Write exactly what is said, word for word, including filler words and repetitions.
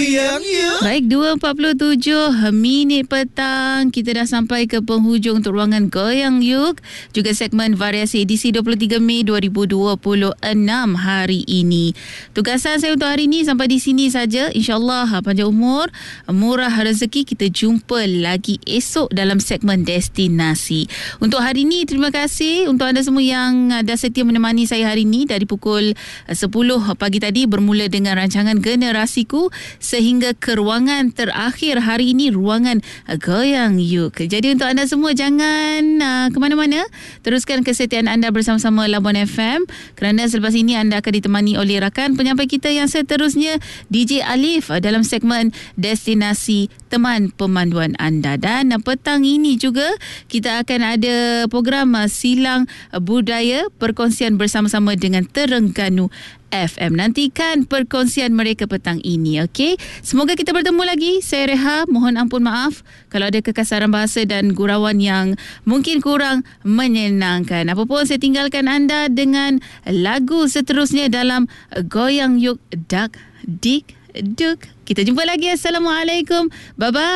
Goyang Yuk. Baik, dua empat puluh tujuh minit petang. Kita dah sampai ke penghujung untuk ruangan Goyang Yuk, juga segmen variasi edisi dua puluh tiga Mei dua ribu dua puluh enam hari ini. Tugasan saya untuk hari ini sampai di sini saja. InsyaAllah panjang umur, murah rezeki. Kita jumpa lagi esok dalam segmen Destinasi. Untuk hari ini, terima kasih untuk anda semua yang dah setia menemani saya hari ini dari pukul sepuluh pagi tadi, bermula dengan rancangan Generasiku sehingga ke ruangan terakhir hari ini, ruangan Goyang Yuk. Jadi untuk anda semua, jangan uh, ke mana-mana, teruskan kesetiaan anda bersama-sama Labuan F M, kerana selepas ini anda akan ditemani oleh rakan penyampai kita yang seterusnya, D J Alif, dalam segmen Destinasi, teman pemanduan anda. Dan petang ini juga kita akan ada program Silang Budaya, perkongsian bersama-sama dengan Terengganu F M. Nantikan perkongsian mereka petang ini, okey? Semoga kita bertemu lagi. Saya Reha, mohon ampun maaf kalau ada kekasaran bahasa dan gurauan yang mungkin kurang menyenangkan. Apapun, saya tinggalkan anda dengan lagu seterusnya dalam Goyang Yuk Dak Dik Duk. Kita jumpa lagi. Assalamualaikum. Bye-bye.